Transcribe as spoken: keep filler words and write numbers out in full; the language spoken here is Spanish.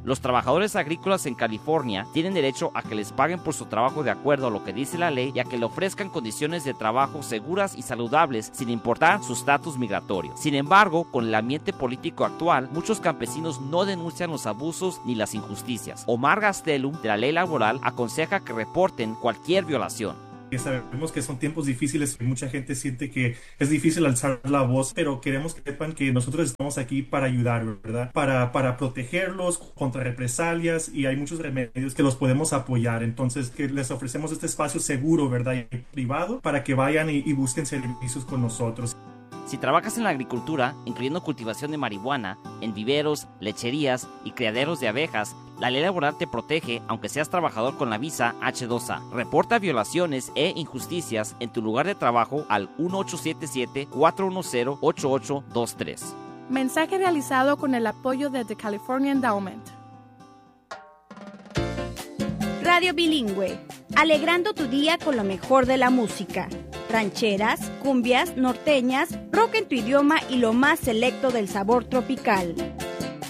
Los trabajadores agrícolas en California tienen derecho a que les paguen por su trabajo de acuerdo a lo que dice la ley y a que le ofrezcan condiciones de trabajo seguras y saludables sin importar su estatus migratorio. Sin embargo, con el ambiente político actual, muchos campesinos no denuncian los abusos ni las injusticias. Omar Gastelum, de la ley laboral, aconseja que reporten cualquier violación. Sabemos que son tiempos difíciles y mucha gente siente que es difícil alzar la voz, pero queremos que sepan que nosotros estamos aquí para ayudar, ¿verdad? Para, para protegerlos contra represalias, y hay muchos remedios que los podemos apoyar. Entonces, que les ofrecemos este espacio seguro, ¿verdad? Y privado, para que vayan y, y busquen servicios con nosotros. Si trabajas en la agricultura, incluyendo cultivación de marihuana, en viveros, lecherías y criaderos de abejas, la ley laboral te protege aunque seas trabajador con la visa hache dos A. Reporta violaciones e injusticias en tu lugar de trabajo al uno ocho siete siete, cuatro uno cero, ocho ocho dos tres. Mensaje realizado con el apoyo de The California Endowment. Radio Bilingüe, alegrando tu día con lo mejor de la música. Rancheras, cumbias, norteñas, rock en tu idioma y lo más selecto del sabor tropical.